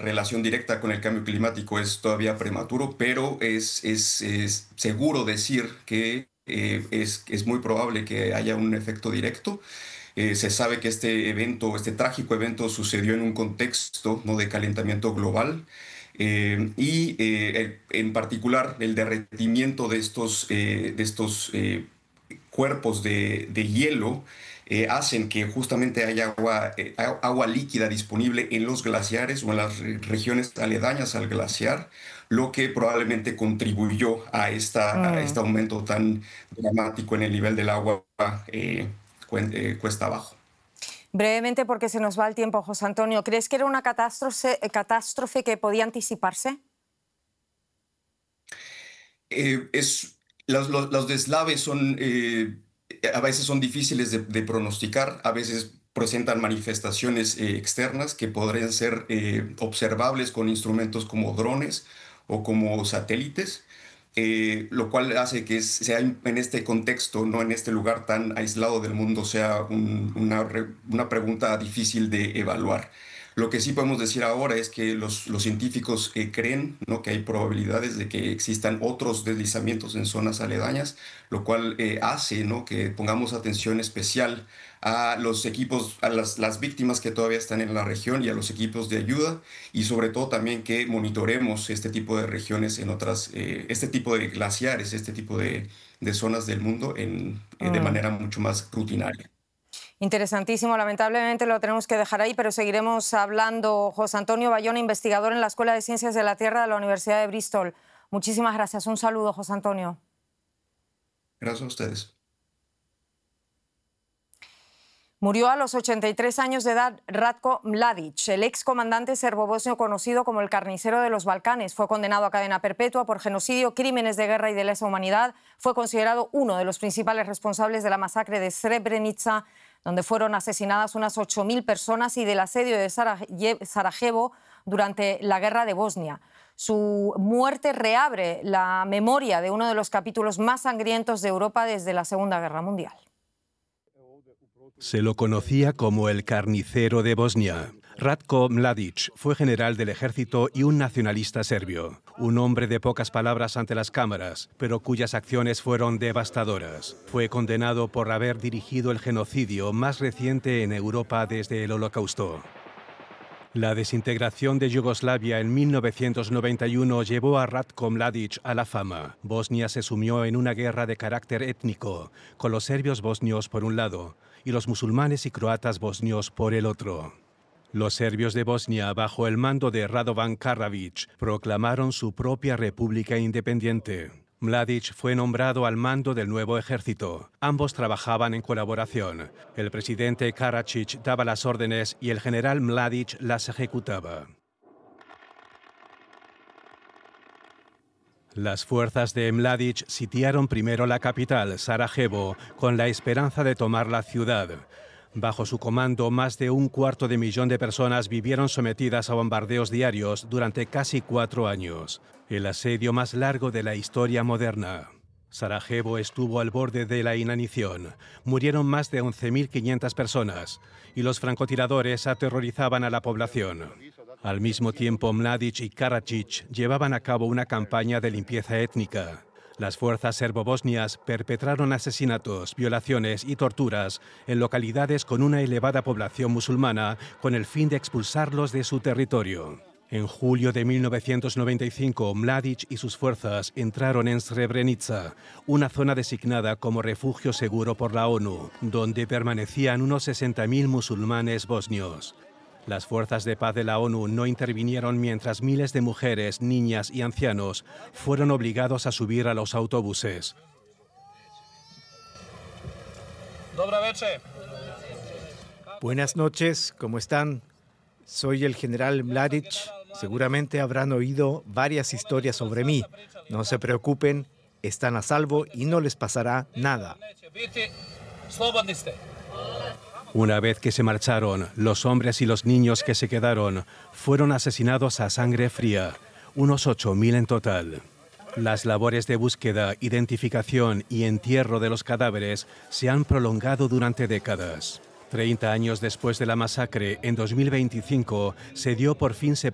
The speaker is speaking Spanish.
relación directa con el cambio climático es todavía prematuro, pero es seguro decir que es muy probable que haya un efecto directo. Se sabe que este evento, este trágico evento, sucedió en un contexto, ¿no?, de calentamiento global. En particular el derretimiento de estos cuerpos de hielo hacen que justamente haya agua líquida disponible en los glaciares o en las regiones aledañas al glaciar, lo que probablemente contribuyó a este aumento tan dramático en el nivel del agua cuesta abajo. Brevemente, porque se nos va el tiempo, José Antonio, ¿crees que era una catástrofe que podía anticiparse? Los deslaves a veces son difíciles de pronosticar, a veces presentan manifestaciones externas que podrían ser observables con instrumentos como drones o como satélites, lo cual hace que sea en este contexto, no en este lugar tan aislado del mundo, sea una pregunta difícil de evaluar. Lo que sí podemos decir ahora es que los científicos creen, ¿no?, que hay probabilidades de que existan otros deslizamientos en zonas aledañas, lo cual hace, ¿no?, que pongamos atención especial a los equipos, a las víctimas que todavía están en la región y a los equipos de ayuda, y sobre todo también que monitoremos este tipo de regiones en este tipo de glaciares, este tipo de zonas del mundo de manera mucho más rutinaria. Interesantísimo, lamentablemente lo tenemos que dejar ahí, pero seguiremos hablando. José Antonio Bayona, investigador en la Escuela de Ciencias de la Tierra de la Universidad de Bristol. Muchísimas gracias. Un saludo, José Antonio. Gracias a ustedes. Murió a los 83 años de edad Ratko Mladic, el excomandante serbobosnio conocido como el carnicero de los Balcanes. Fue condenado a cadena perpetua por genocidio, crímenes de guerra y de lesa humanidad. Fue considerado uno de los principales responsables de la masacre de Srebrenica, donde fueron asesinadas unas 8.000 personas, y del asedio de Sarajevo durante la guerra de Bosnia. Su muerte reabre la memoria de uno de los capítulos más sangrientos de Europa desde la Segunda Guerra Mundial. Se lo conocía como el carnicero de Bosnia. Ratko Mladic fue general del ejército y un nacionalista serbio. Un hombre de pocas palabras ante las cámaras, pero cuyas acciones fueron devastadoras. Fue condenado por haber dirigido el genocidio más reciente en Europa desde el Holocausto. La desintegración de Yugoslavia en 1991 llevó a Ratko Mladic a la fama. Bosnia se sumió en una guerra de carácter étnico, con los serbios bosnios por un lado y los musulmanes y croatas bosnios por el otro. Los serbios de Bosnia, bajo el mando de Radovan Karadzic, proclamaron su propia república independiente. Mladic fue nombrado al mando del nuevo ejército. Ambos trabajaban en colaboración. El presidente Karadzic daba las órdenes y el general Mladic las ejecutaba. Las fuerzas de Mladic sitiaron primero la capital, Sarajevo, con la esperanza de tomar la ciudad. Bajo su comando, más de 250.000 de personas vivieron sometidas a bombardeos diarios durante casi 4 años. El asedio más largo de la historia moderna. Sarajevo estuvo al borde de la inanición. Murieron más de 11.500 personas y los francotiradores aterrorizaban a la población. Al mismo tiempo, Mladic y Karadzic llevaban a cabo una campaña de limpieza étnica. Las fuerzas serbobosnias perpetraron asesinatos, violaciones y torturas en localidades con una elevada población musulmana con el fin de expulsarlos de su territorio. En julio de 1995, Mladic y sus fuerzas entraron en Srebrenica, una zona designada como refugio seguro por la ONU, donde permanecían unos 60.000 musulmanes bosnios. Las fuerzas de paz de la ONU no intervinieron mientras miles de mujeres, niñas y ancianos fueron obligados a subir a los autobuses. Buenas noches, ¿cómo están? Soy el general Mladic. Seguramente habrán oído varias historias sobre mí. No se preocupen, están a salvo y no les pasará nada. Una vez que se marcharon, los hombres y los niños que se quedaron fueron asesinados a sangre fría, unos 8.000 en total. Las labores de búsqueda, identificación y entierro de los cadáveres se han prolongado durante décadas. 30 años después de la masacre, en 2025, se dio por fin